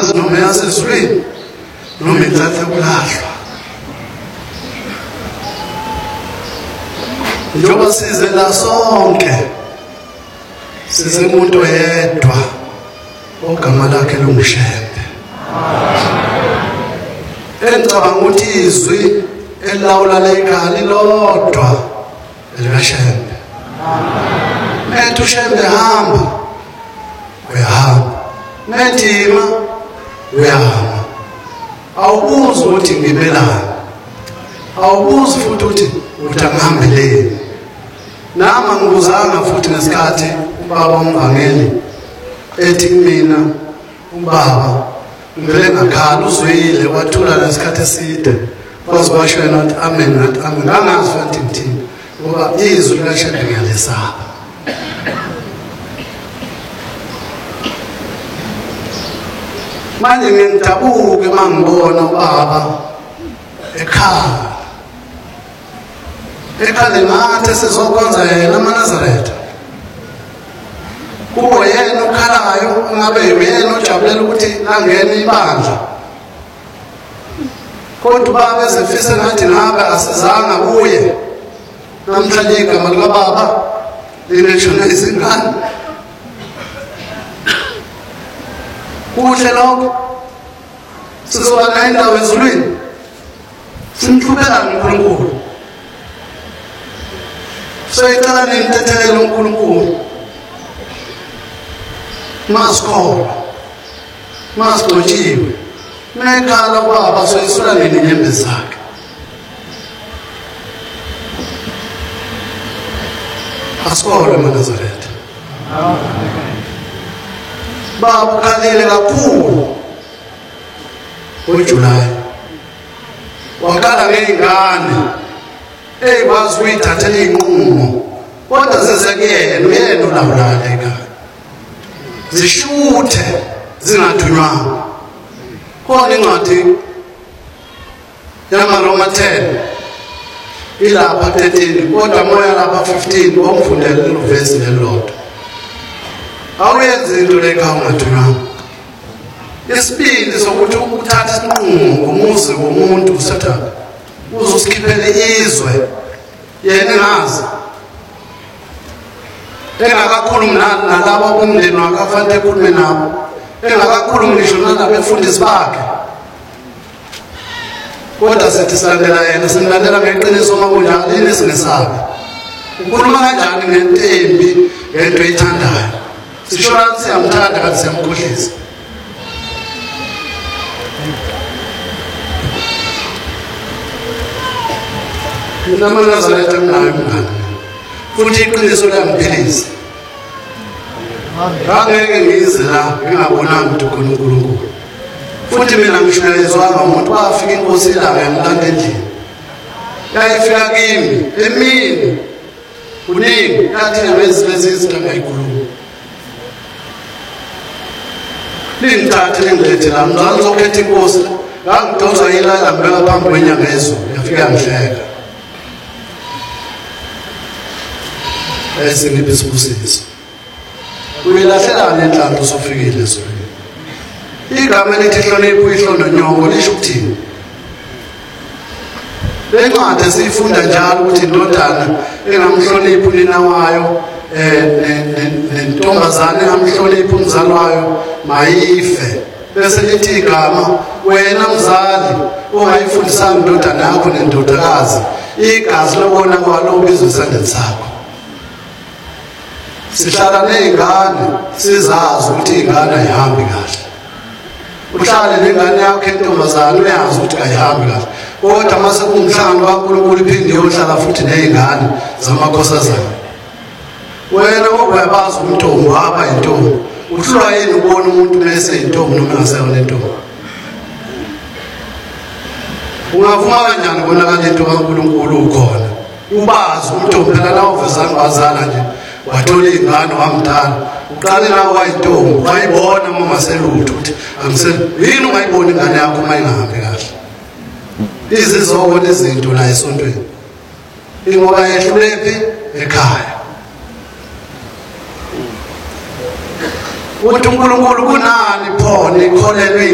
angazi noma yasezulwini noma inhlathe kulahlwa. Njengoba size la sonke size umuntu oyedwa ogama lakhe lunguShembe. Engicabanga ukuthi izwi elawula lekhali lodwa elikaShembe. Methi uShembe hamba, uyahamba. Methi ima, uyahamba. Awubuzi ukuthi ngibelani. Awubuzi futhi ukuthi angihambeleni. Nami angibuzanga futhi ngesikhathi ubaba uMvangeli ethi kumina ubaba ngivele ngakhala uzwile wathula lesikhathi eside kwaze kwashona ukuthi amen ngathi amen ngangazi futhi ngithini ngoba izwi likaShembe ngiyalesaba. Manje ngidabuke mangibona ubaba ekhale ngathi sizokwenza yena amaNazaretha. Kubo yena ukhalayo ngabe yena ojabulela ukuthi angene ibandla. Kodwa ubaba ezefisa ngathi ngabe asizanga kuye. Namhlanje igama likaBaba lineshona izingane. Kuhle lokho. Sizoba nendawo ezulwini. Simthubela uNkulunkulu. Soyicala nentethelo uNkulunkulu. Masikholwa. Masigcotshiwe. Nekhala ubaba soyisula nenyembe zakhe. Asikholwe eNazaretha. Baba ukhalele kakhulu ngoJulayi. Wakhala ngezingane ekwazi ukuyithathela inqumo. Kodwa sesekuyena uyena olawulayo ekhaya. Zishuthe zingathunywanga. Khona incwadi yamaRoma 10 ilapha 13 kodwa moya lapha 15 omfundela lelo verse lelodwa. Awuyenze into lekhaya ungathunywanga. Isibili sokuthi ukuthatha isinqumo ngomuzi womuntu uSathane uzosikhipela izwe yena engazi engakakhulumi nalabo bomndeni wakhe afanele ekhulume nabo engakakhulumi ngisho nabefundisi bakhe. Kodwa sithi silandela yena simlandela ngeqiniso makunjalo yini singesabi. Ukhuluma kanjani ngentembi ngento eyithandayo. Sishona siyamthanda kanti siyamkhohlisa. Mina amaNazaretha minayo mngani. Futhi iqiniso liyangiphilisa. Ngangeke ngize la ngingabonanga ukuthi khona uNkulunkulu. Futhi mina ngishayezwanga umuntu wafika inkosi la ngemlanda endlini. Yayifika kimi emini. Kuningi yathi lezi izinto ngayikhuluma. Lingithathe lingilethe la mzansi zokhetha inkosi. Ngangidonsa ilala mbeka phambi kwenyanga yezulu yafika ngihleka. Esingiphi isibusiso. Uyilahlela nenhlanhla usofikile ezweni. Igama elithi hlonipho ihlononyongo lisho ukuthini? Lencwadi siyifunda njalo ukuthi indodana engamhloniphi unina wayo nentombazane engamhloniphi umzali wayo mayife. Bese lithi igama wena mzali ongayifundisanga indodana yakho nendodakazi igazi lokona kwalo ubizwe esandleni sakho. Sihlala nezingane sizazi ukuthi ingane ayihambi kahle. Uhlale nengane yakho entombazane uyazi ukuthi ayihambi kahle. Kodwa mase kumhlangano kaNkulunkulu iphinde iyohlala futhi nezingane zamakhosazana. Wena obayabazi umntombi waba intombi. Uhlwa yini ubona umuntu mase intombi noma ngaseyona intombi? Ungavuma kanjani bonakala into kaNkulunkulu ukhona? Ubazi umntombi phela la uvezanga wazala nje. Wathola ingane wamdala uqale la wayintombi wayibona mama selutho ukuthi angisele yini ungayibona ingane yakho mayingahambi kahle. Izizokho izinto la esontweni ingoba yehlulephi ekhaya. Uthi uNkulunkulu kunani phone ikholelwe